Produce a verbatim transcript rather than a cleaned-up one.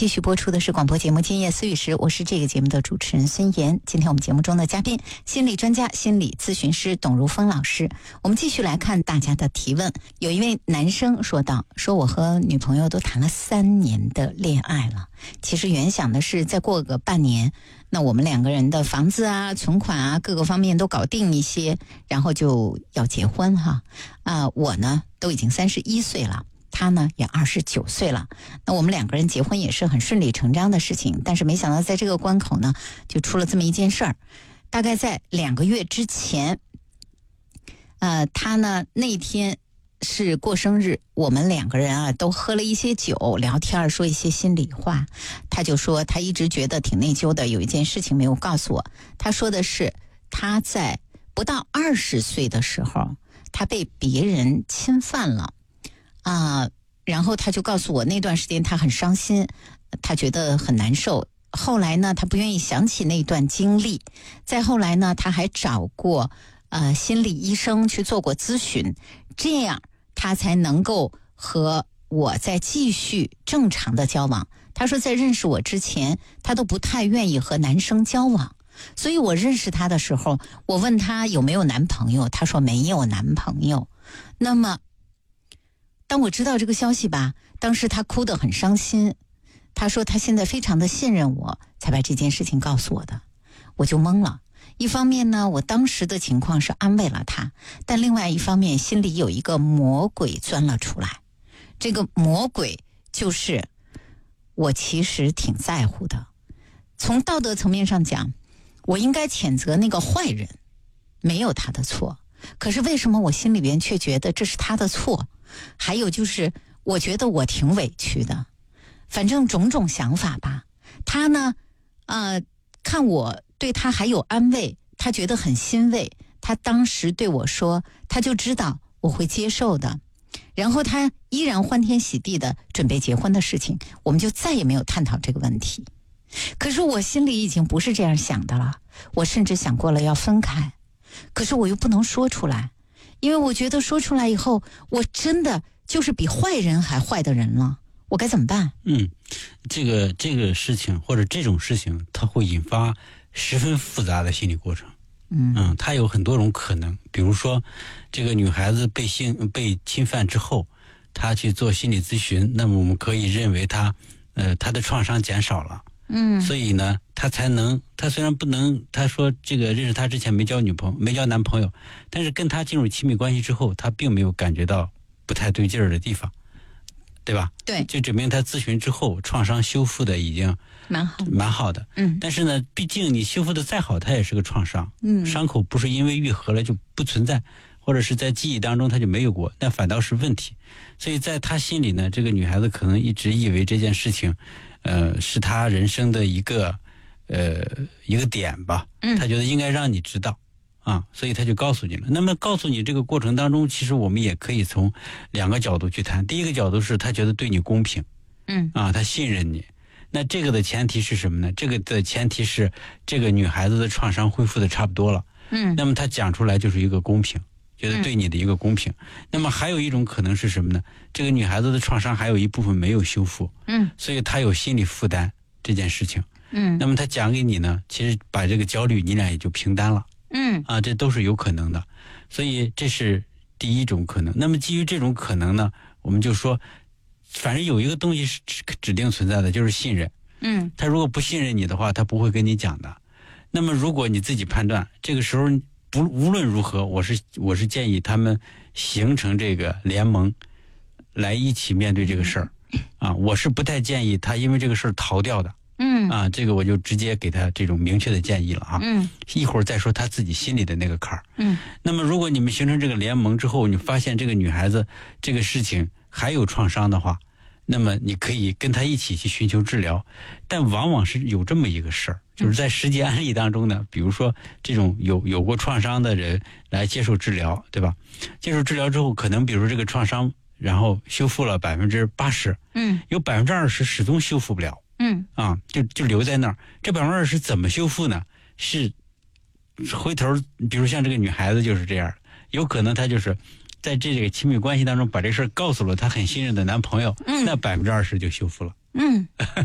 继续播出的是广播节目《今夜思雨时》，我是这个节目的主持人孙岩。今天我们节目中的嘉宾，心理专家、心理咨询师董如峰老师。我们继续来看大家的提问。有一位男生说道：“说我和女朋友都谈了三年的恋爱了，其实原想的是再过个半年，那我们两个人的房子啊、存款啊各个方面都搞定一些，然后就要结婚哈。啊、呃，我呢都已经三十一岁了。”他呢也二十九岁了，那我们两个人结婚也是很顺理成章的事情，但是没想到在这个关口呢，就出了这么一件事儿。大概在两个月之前，呃，他呢那天是过生日，我们两个人啊都喝了一些酒，聊天说一些心里话。他就说他一直觉得挺内疚的，有一件事情没有告诉我。他说的是他在不到二十岁的时候，他被别人侵犯了。啊、呃，然后他就告诉我，那段时间他很伤心，他觉得很难受。后来呢，他不愿意想起那段经历。再后来呢，他还找过呃心理医生去做过咨询，这样他才能够和我再继续正常的交往。他说，在认识我之前，他都不太愿意和男生交往。所以我认识他的时候，我问他有没有男朋友，他说没有男朋友。那么当我知道这个消息吧，当时他哭得很伤心，他说他现在非常的信任我，才把这件事情告诉我的。我就懵了。一方面呢，我当时的情况是安慰了他，但另外一方面心里有一个魔鬼钻了出来。这个魔鬼就是我其实挺在乎的。从道德层面上讲，我应该谴责那个坏人，没有他的错。可是为什么我心里边却觉得这是他的错？还有就是我觉得我挺委屈的，反正种种想法吧。他呢呃，看我对他还有安慰，他觉得很欣慰。他当时对我说，他就知道我会接受的，然后他依然欢天喜地的准备结婚的事情，我们就再也没有探讨这个问题。可是我心里已经不是这样想的了，我甚至想过了要分开，可是我又不能说出来，因为我觉得说出来以后，我真的就是比坏人还坏的人了，我该怎么办？ 嗯，这个这个事情或者这种事情，它会引发十分复杂的心理过程。嗯嗯，它有很多种可能，比如说，这个女孩子被性被侵犯之后，她去做心理咨询，那么我们可以认为她，呃，她的创伤减少了。嗯，所以呢，他才能，他虽然不能，他说这个认识他之前没交女朋友，没交男朋友，但是跟他进入亲密关系之后，他并没有感觉到不太对劲儿的地方，对吧？ 对， 就证明他咨询之后，创伤修复的已经蛮好， 蛮好的。 嗯， 但是呢，毕竟你修复的再好，它也是个创伤。嗯，伤口不是因为愈合了就不存在，或者是在记忆当中它就没有过，那反倒是问题。所以在他心里呢，这个女孩子可能一直以为这件事情。呃，是他人生的一个呃一个点吧，嗯，他觉得应该让你知道啊，所以他就告诉你了。那么告诉你这个过程当中，其实我们也可以从两个角度去谈。第一个角度是他觉得对你公平，嗯，啊，他信任你。那这个的前提是什么呢？这个的前提是这个女孩子的创伤恢复的差不多了，嗯，那么他讲出来就是一个公平。觉得对你的一个公平。嗯，那么还有一种可能是什么呢？这个女孩子的创伤还有一部分没有修复，嗯，所以她有心理负担这件事情，嗯，那么她讲给你呢，其实把这个焦虑你俩也就平担了，嗯，啊，这都是有可能的，所以这是第一种可能。那么基于这种可能呢，我们就说，反正有一个东西是指指定存在的，就是信任，嗯，他如果不信任你的话，他不会跟你讲的。那么如果你自己判断，这个时候。不，无论如何，我是我是建议他们形成这个联盟，来一起面对这个事儿，啊，我是不太建议他因为这个事儿逃掉的，嗯，啊，这个我就直接给他这种明确的建议了啊，嗯，一会儿再说他自己心里的那个坎儿，嗯，那么如果你们形成这个联盟之后，你发现这个女孩子这个事情还有创伤的话，那么你可以跟她一起去寻求治疗，但往往是有这么一个事儿。就是在实际案例当中呢，比如说这种有有过创伤的人来接受治疗，对吧？接受治疗之后，可能比如说这个创伤，然后修复了百分之八十，嗯，有百分之二十始终修复不了，嗯，啊，就就留在那儿。这百分之二十怎么修复呢？是回头，比如像这个女孩子就是这样，有可能她就是在这个亲密关系当中把这事儿告诉了她很信任的男朋友，嗯，那百分之二十就修复了，嗯。